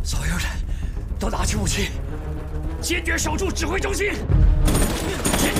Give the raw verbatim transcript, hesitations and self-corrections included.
所有人都拿起武器，坚决守住指挥中心，坚